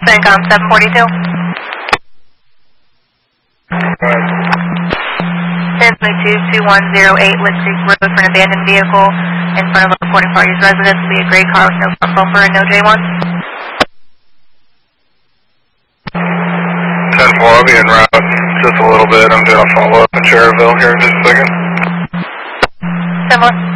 CENTCOM 742. Transmit 22108 Wood Creek Road for an abandoned vehicle in front of a reporting party's residence. Will be a gray car with no front bumper and no J1. 10-4, I'll be en route just a little bit. I'm doing a follow-up in Cherville here in just a second. 10-4.